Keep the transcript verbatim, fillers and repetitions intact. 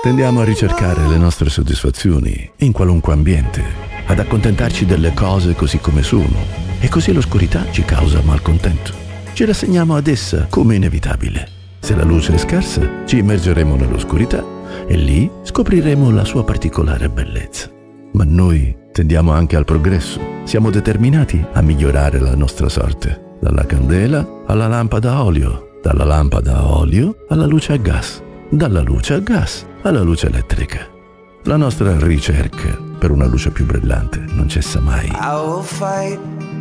Tendiamo a ricercare le nostre soddisfazioni in qualunque ambiente, ad accontentarci delle cose così come sono, e così l'oscurità ci causa malcontento. Ci rassegniamo ad essa come inevitabile. Se la luce è scarsa, ci immergeremo nell'oscurità e lì scopriremo la sua particolare bellezza. Ma noi tendiamo anche al progresso. Siamo determinati a migliorare la nostra sorte, dalla candela alla lampada a olio, dalla lampada a olio alla luce a gas, dalla luce a gas alla luce elettrica. La nostra ricerca per una luce più brillante non cessa mai. I will fight